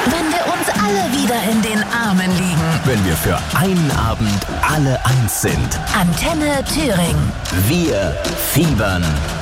Wenn wir uns alle wieder in den Armen liegen. Wenn wir für einen Abend alle eins sind. Antenne Thüringen. Wir fiebern